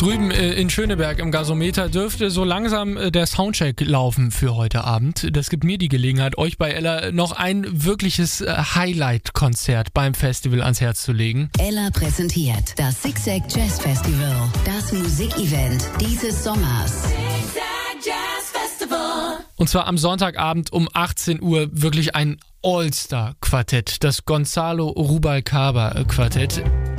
Drüben in Schöneberg im Gasometer dürfte so langsam der Soundcheck laufen für heute Abend. Das gibt mir die Gelegenheit, euch bei Ella noch ein wirkliches Highlight-Konzert beim Festival ans Herz zu legen. Ella präsentiert das Zigzag Jazz Festival, das Musikevent dieses Sommers. Zigzag Jazz Festival. Und zwar am Sonntagabend um 18 Uhr wirklich ein All-Star-Quartett, das Gonzalo Rubalcaba-Quartett.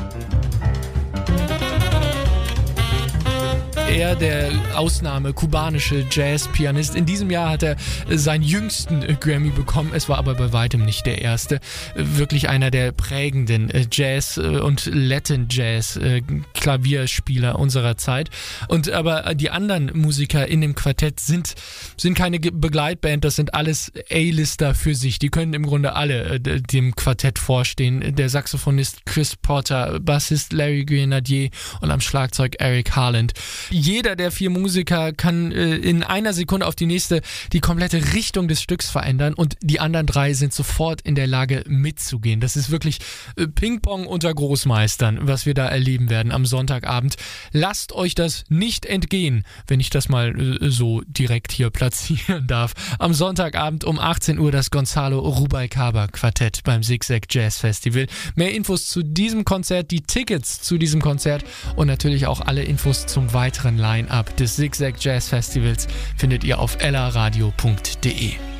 Er, der Ausnahme kubanische Jazz-Pianist. In diesem Jahr hat er seinen jüngsten Grammy bekommen. Es war aber bei weitem nicht der erste. Wirklich einer der prägenden Jazz- und Latin-Jazz-Klavierspieler unserer Zeit. Und aber die anderen Musiker in dem Quartett sind keine Begleitband. Das sind alles A-Lister für sich. Die können im Grunde alle dem Quartett vorstehen. Der Saxophonist Chris Porter, Bassist Larry Grenadier und am Schlagzeug Eric Harland. Jeder der 4 Musiker kann in einer Sekunde auf die nächste die komplette Richtung des Stücks verändern und die anderen 3 sind sofort in der Lage mitzugehen. Das ist wirklich Ping-Pong unter Großmeistern, was wir da erleben werden am Sonntagabend. Lasst euch das nicht entgehen, wenn ich das mal so direkt hier platzieren darf. Am Sonntagabend um 18 Uhr das Gonzalo Rubalcaba Quartett beim Zigzag Jazz Festival. Mehr Infos zu diesem Konzert, die Tickets zu diesem Konzert und natürlich auch alle Infos zum weiteren Line-Up des Zigzag Jazz Festivals findet ihr auf ellaradio.de.